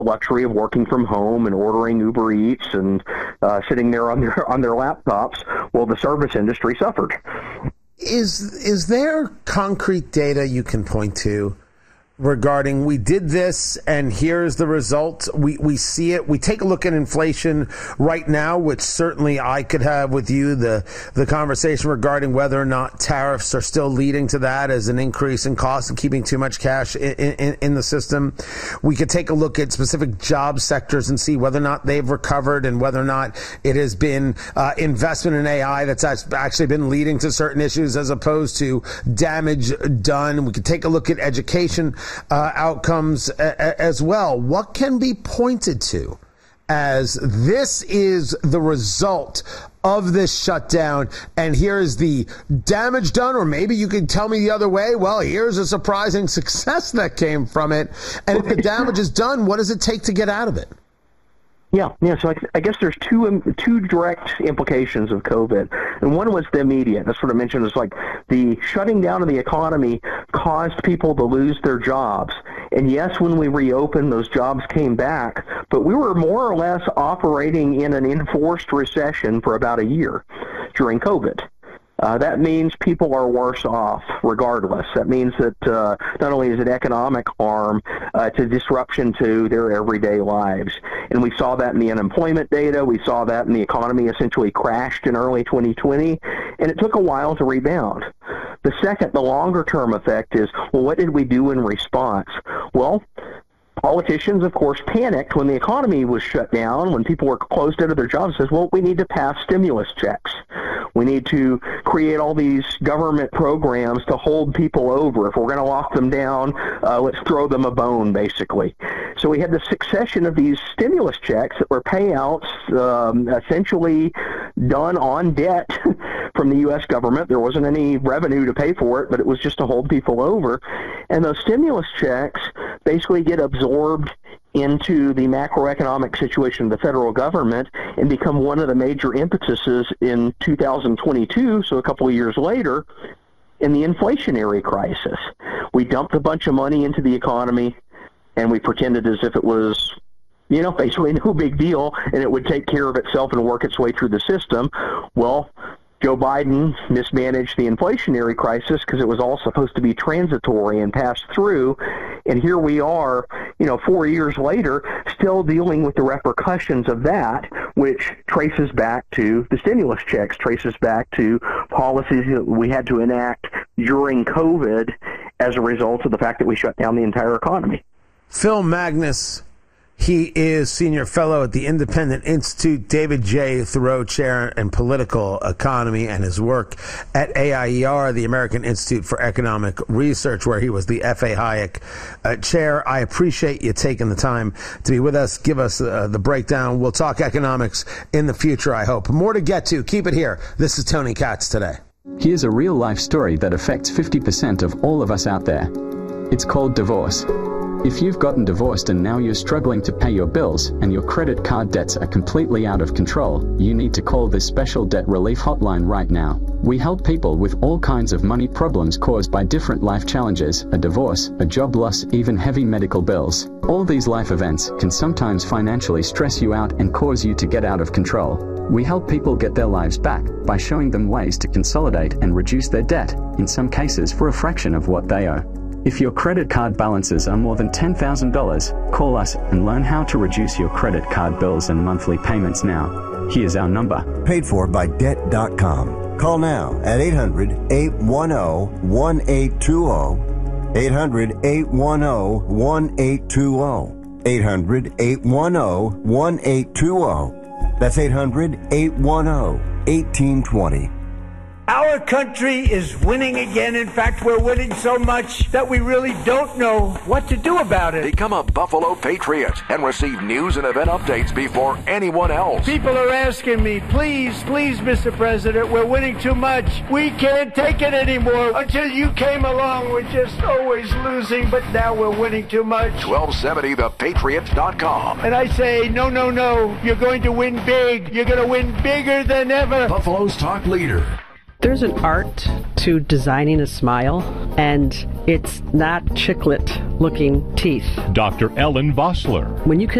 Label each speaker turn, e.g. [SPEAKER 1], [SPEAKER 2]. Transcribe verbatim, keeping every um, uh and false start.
[SPEAKER 1] luxury of working from home and ordering Uber Eats and uh, sitting there on their on their laptops. Well, the service industry suffered.
[SPEAKER 2] Is is there concrete data you can point to regarding we did this and here's the result? We we see it. We take a look at inflation right now, which certainly I could have with you the the conversation regarding whether or not tariffs are still leading to that as an increase in cost and keeping too much cash in, in, in the system. We could take a look at specific job sectors and see whether or not they've recovered and whether or not it has been uh, investment in A I that's actually been leading to certain issues as opposed to damage done. We could take a look at education Uh, outcomes a, a, as well. What can be pointed to as this is the result of this shutdown, and here's the damage done? Or maybe you could tell me the other way. Well, here's a surprising success that came from it. And if the damage is done, what does it take to get out of it?
[SPEAKER 1] Yeah, yeah. So I, I guess there's two um, two direct implications of COVID, and one was the immediate. That's what I mentioned. Is like the shutting down of the economy caused people to lose their jobs. And yes, when we reopened, those jobs came back, but we were more or less operating in an enforced recession for about a year during COVID. Uh, that means people are worse off regardless. That means that uh, not only is it economic harm, uh, it's a disruption to their everyday lives. And we saw that in the unemployment data. We saw that in the economy essentially crashed in early twenty twenty, and it took a while to rebound. The second, the longer-term effect is, well, what did we do in response? Well, politicians, of course, panicked when the economy was shut down, when people were closed out of their jobs, says, well, we need to pass stimulus checks. We need to create all these government programs to hold people over. If we're going to lock them down, uh, let's throw them a bone, basically. So we had the succession of these stimulus checks that were payouts um, essentially done on debt from the U S government. There wasn't any revenue to pay for it, but it was just to hold people over. And those stimulus checks basically get absorbed into the macroeconomic situation of the federal government and become one of the major impetuses in two thousand twenty-two, so a couple of years later, in the inflationary crisis. We dumped a bunch of money into the economy, and we pretended as if it was, you know, basically no big deal, and it would take care of itself and work its way through the system. Well, Joe Biden mismanaged the inflationary crisis because it was all supposed to be transitory and pass through. And here we are, you know, four years later, still dealing with the repercussions of that, which traces back to the stimulus checks, traces back to policies that we had to enact during COVID as a result of the fact that we shut down the entire economy.
[SPEAKER 2] Phil Magness. He is senior fellow at the Independent Institute, David J. Thoreau Chair in Political Economy, and his work at A I E R, the American Institute for Economic Research, where he was the F A Hayek uh, chair. I appreciate you taking the time to be with us. Give us uh, the breakdown. We'll talk economics in the future, I hope. More to get to. Keep it here. This is Tony Katz Today.
[SPEAKER 3] Here's a real-life story that affects fifty percent of all of us out there. It's called divorce. If you've gotten divorced and now you're struggling to pay your bills and your credit card debts are completely out of control, you need to call this special debt relief hotline right now. We help people with all kinds of money problems caused by different life challenges, a divorce, a job loss, even heavy medical bills. All these life events can sometimes financially stress you out and cause you to get out of control. We help people get their lives back by showing them ways to consolidate and reduce their debt, in some cases for a fraction of what they owe. If your credit card balances are more than ten thousand dollars, call us and learn how to reduce your credit card bills and monthly payments now. Here's our number.
[SPEAKER 4] Paid for by debt dot com. Call now at eight hundred, eight one zero, one eight two zero. eight hundred, eight one zero, one eight two zero. eight hundred, eight one zero, one eight two zero. That's eight hundred, eight one zero, one eight two zero.
[SPEAKER 5] Our country is winning again. In fact, we're winning so much that we really don't know what to do about it.
[SPEAKER 6] Become a Buffalo Patriot and receive news and event updates before anyone else.
[SPEAKER 5] People are asking me, please, please, Mister President, we're winning too much. We can't take it anymore. Until you came along, we're just always losing, but now we're winning too much.
[SPEAKER 6] twelve seventy the patriot dot com.
[SPEAKER 5] And I say, no, no, no, you're going to win big. You're going to win bigger than ever.
[SPEAKER 6] Buffalo's talk leader.
[SPEAKER 7] There's an art to designing a smile, and it's not chiclet-looking teeth.
[SPEAKER 8] Doctor Ellen Vossler.
[SPEAKER 7] When you can